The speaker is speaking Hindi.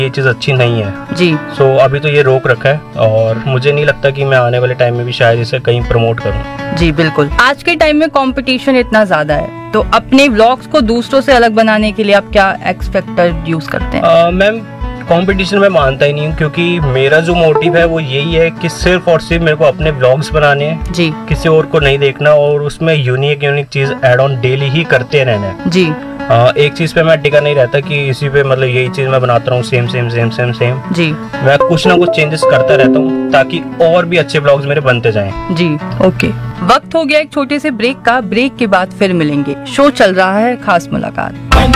ये चीज़ अच्छी नहीं है जी। सो अभी तो ये रोक रखा है और मुझे नहीं लगता कि मैं आने वाले टाइम में भी शायद इसे कहीं प्रमोट करूँ। जी बिल्कुल। आज के टाइम में कंपटीशन इतना ज्यादा है, तो अपने व्लॉग्स को दूसरों से अलग बनाने के लिए आप क्या एक्स फैक्टर यूज करते हैं? मैम कंपटीशन में मानता ही नहीं हूँ, क्योंकि मेरा जो मोटिव है वो यही है कि सिर्फ और सिर्फ मेरे को अपने व्लॉग्स बनाने हैं जी। किसी और को नहीं देखना, और उसमें यूनिक चीज ऐड ऑन डेली ही करते रहना है जी। एक चीज पे मैं टिका नहीं रहता कि इसी पे मतलब यही चीज मैं बनाता रहूँ same same same same same. जी। मैं कुछ ना कुछ चेंजेस करता रहता हूँ ताकि और भी अच्छे ब्लॉग्स मेरे बनते जाएं। जी ओके। वक्त हो गया एक छोटे से ब्रेक का। ब्रेक के बाद फिर मिलेंगे। शो चल रहा है खास मुलाकात।